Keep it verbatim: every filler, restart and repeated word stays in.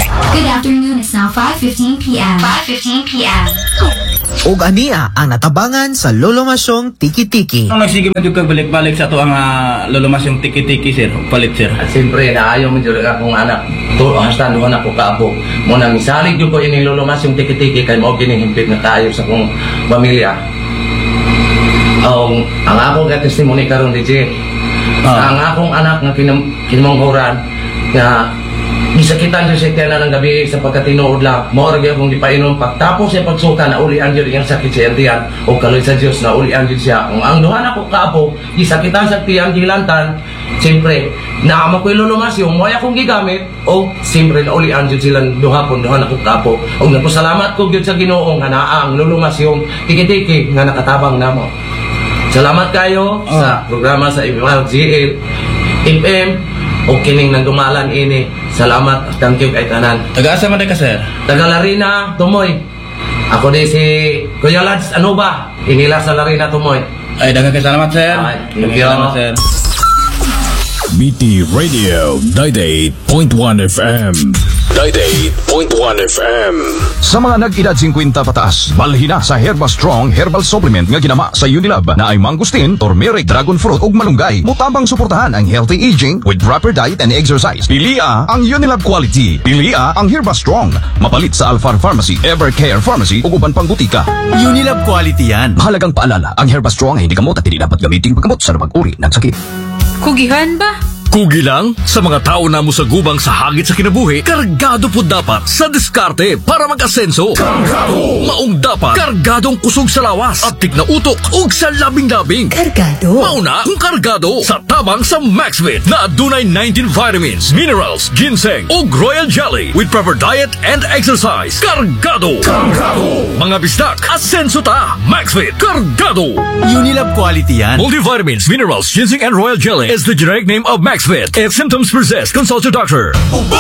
Good afternoon. It's now five fifteen p m five fifteen p m ug ania ang natabangan sa Lolomasyong Tiki-Tiki. Ang nagsige man jud kag balik-balik sa to ang uh, Lolomasyong Tiki-Tiki sir, palit sir. At siyempre naayo man jud akong anak. To ang hasta duha na ko kaabo. Mo nang misalig jud ko ini Lolomasyong Tiki-Tiki kay mao kini himpit na tayo sa akong pamilya. Um, ang akong testimony karon D J. Ah. Ang akong anak nga kinam kinamanghuran nga gisakitan siya siya na ng gabi sa pagkatinuod lang. Mao ra gyud akong gipainom pagtapos siya pagsuka na ulian gyud iyang sakit sa tiyan o kaloy sa Dios na ulian gyud siya. Kung ang duha na ko kaapo gisakitan sa tiyang gilantan, siyempre naama ko'y Lolomasyong mo ay akong gigamit o siyempre na ulian gyud silang duha pon duha na ko kaapo. Og nagpasalamat ko gyud sa Ginoo nga naa ang Lolomasyong Tiki-Tiki nga nakatabang namo. Salamat kayo Oh. sa programa sa M R G L F M o kining nagdumalan ini. Salamat, thank you kay tanan. Taga-asa man ka sir? Taga Larina, Tumoy. Ako di si Kuya Lads, ano ba? Inila sa Larina, Tumoy. Ay daghang salamat sir. Ay, thank Daghang you. salamat sir. B T Radio ninety-eight point one F M. ninety-eight point one F M. Sa mga nag-edad fifty pataas, balhin na sa Herba Strong Herbal Supplement nga ginama sa Unilab na ay mangustin, turmeric, dragon fruit ug malunggay. Mutabang suportahan ang healthy aging with proper diet and exercise. Pilia ang Unilab quality. Pilia ang Herba Strong. Mapalit sa Alphar Pharmacy, Evercare Pharmacy ug uban pang butika. Unilab quality yan. Mahalagang paalala, ang Herba Strong ay hindi gamot at hindi dapat gamitin paggamot sa lumang uri ng sakit. Kugihan ba? Kugi lang sa mga tao na mo sa gubang sa hagit sa kinabuhi, kargado po dapat sa diskarte para mag-asenso. Kargado! Maong dapat, kargadong kusog sa lawas at tig na utok ug sa labing-labing. Kargado? Mauna kung kargado sa tabang sa Maxvit na adunay nineteen vitamins, minerals, ginseng ug royal jelly with proper diet and exercise. Kargado! Kargado! Mga bistak, asenso ta! Maxvit, kargado! Unilab quality yan. Multivitamins, minerals, ginseng and royal jelly is the generic name of Maxvit. If symptoms persist, consult your doctor.